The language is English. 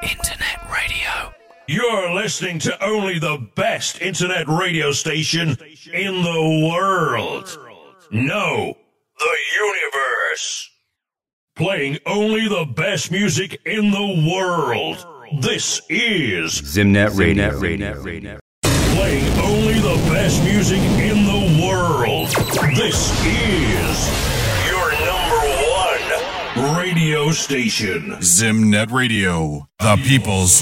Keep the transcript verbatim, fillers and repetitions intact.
Internet radio. You're listening to only the best internet radio station in the world. No, the universe. Playing only the best music in the world. This is Zimnet Radio. Zimnet Radio. Playing only the best music in the world. This is your number one radio station. Zimnet Radio, the people's